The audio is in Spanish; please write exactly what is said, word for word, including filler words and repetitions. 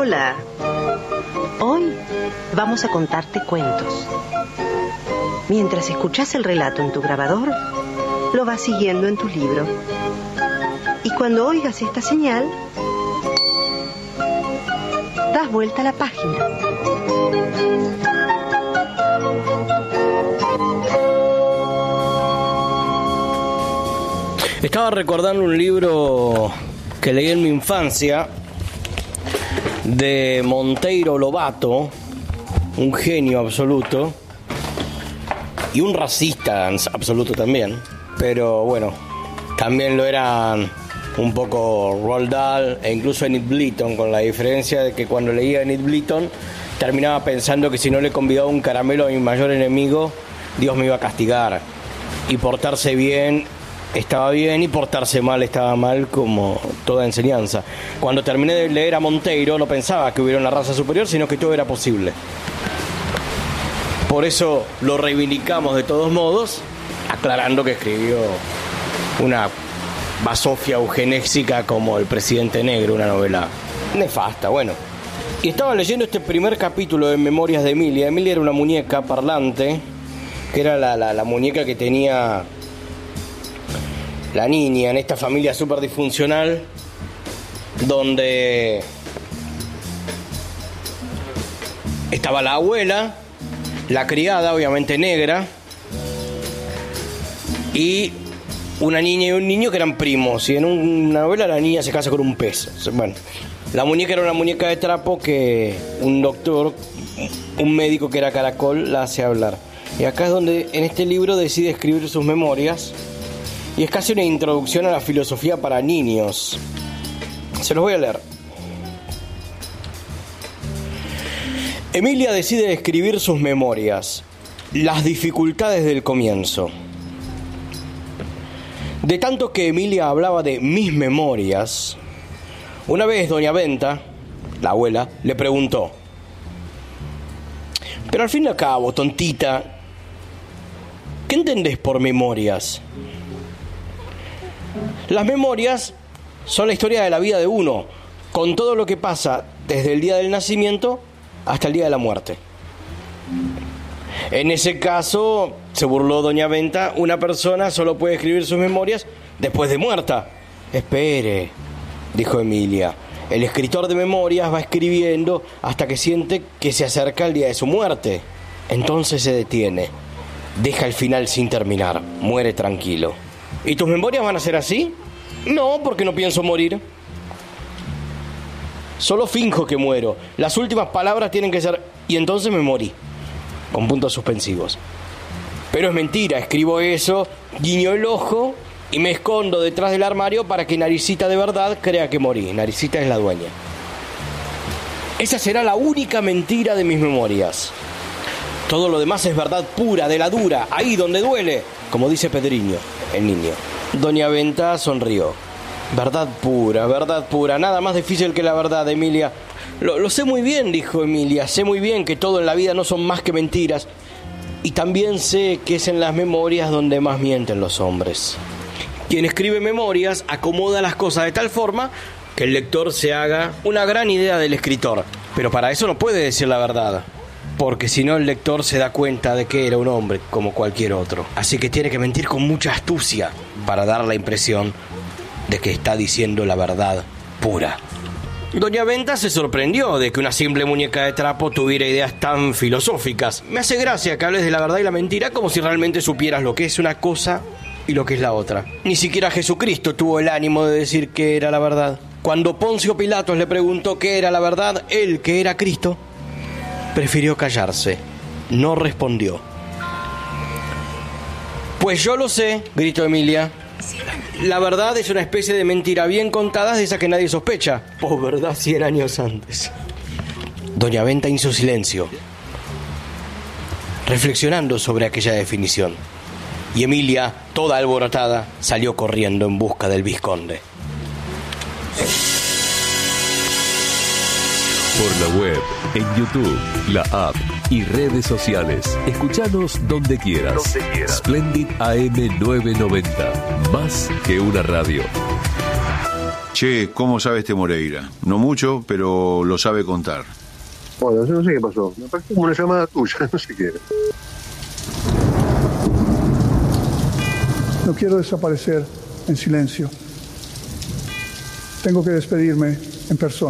Hola. Hoy vamos a contarte cuentos. Mientras escuchas el relato en tu grabador, lo vas siguiendo en tu libro. Y cuando oigas esta señal, das vuelta a la página. Estaba recordando un libro que leí en mi infancia de Monteiro Lobato, un genio absoluto y un racista absoluto también, pero bueno, también lo eran un poco Roald Dahl e incluso Enid Blyton, con la diferencia de que cuando leía Enid Blyton terminaba pensando que si no le convidaba un caramelo a mi mayor enemigo, Dios me iba a castigar, y portarse bien estaba bien y portarse mal estaba mal, como toda enseñanza. Cuando terminé de leer a Monteiro no pensaba que hubiera una raza superior, sino que todo era posible. Por eso lo reivindicamos de todos modos, aclarando que escribió una basofia eugenésica como El presidente negro, una novela nefasta. Bueno, y estaba leyendo este primer capítulo de Memorias de Emilia. Emilia era una muñeca parlante, que era la, la, la muñeca que tenía la niña en esta familia súper disfuncional, donde estaba la abuela, la criada, obviamente negra, y una niña y un niño que eran primos. Y en una novela la niña se casa con un pez. Bueno, la muñeca era una muñeca de trapo que un doctor, un médico que era caracol, la hace hablar. Y acá es donde en este libro decide escribir sus memorias. Y es casi una introducción a la filosofía para niños. Se los voy a leer. Emilia decide escribir sus memorias. Las dificultades del comienzo. De tanto que Emilia hablaba de mis memorias, una vez doña Benta, la abuela, le preguntó: pero al fin y al cabo, tontita, ¿qué entendés por memorias? Las memorias son la historia de la vida de uno, con todo lo que pasa desde el día del nacimiento hasta el día de la muerte. En ese caso, se burló doña Benta, una persona solo puede escribir sus memorias después de muerta. Espere, dijo Emilia, el escritor de memorias va escribiendo hasta que siente que se acerca el día de su muerte. Entonces se detiene, deja el final sin terminar, muere tranquilo. ¿Y tus memorias van a ser así? No, porque no pienso morir. Solo finjo que muero. Las últimas palabras tienen que ser: y entonces me morí, con puntos suspensivos. Pero es mentira, escribo eso, guiño el ojo y me escondo detrás del armario para que Naricita de verdad crea que morí. Naricita es la dueña. Esa será la única mentira de mis memorias. Todo lo demás es verdad pura, de la dura, ahí donde duele, como dice Pedriño, el niño. Doña Benta sonrió. Verdad pura, verdad pura, nada más difícil que la verdad, Emilia. Lo, lo sé muy bien, dijo Emilia, sé muy bien que todo en la vida no son más que mentiras. Y también sé que es en las memorias donde más mienten los hombres. Quien escribe memorias acomoda las cosas de tal forma que el lector se haga una gran idea del escritor. Pero para eso no puede decir la verdad, porque si no el lector se da cuenta de que era un hombre como cualquier otro. Así que tiene que mentir con mucha astucia para dar la impresión de que está diciendo la verdad pura. Doña Benta se sorprendió de que una simple muñeca de trapo tuviera ideas tan filosóficas. Me hace gracia que hables de la verdad y la mentira como si realmente supieras lo que es una cosa y lo que es la otra. Ni siquiera Jesucristo tuvo el ánimo de decir qué era la verdad. Cuando Poncio Pilatos le preguntó qué era la verdad, él, que era Cristo, prefirió callarse. No respondió. Pues yo lo sé, gritó Emilia. La verdad es una especie de mentira bien contada, de esa que nadie sospecha. Por verdad, cien años antes. Doña Benta hizo silencio, reflexionando sobre aquella definición. Y Emilia, toda alborotada, salió corriendo en busca del vizconde. Por la web, en YouTube, la app y redes sociales. Escuchanos donde quieras. Donde quieras. Splendid A M novecientos noventa. Más que una radio. Che, ¿cómo sabe este Moreira? No mucho, pero lo sabe contar. Bueno, yo no sé qué pasó. Me parece como una llamada tuya, no sé qué era. No quiero desaparecer en silencio. Tengo que despedirme en persona.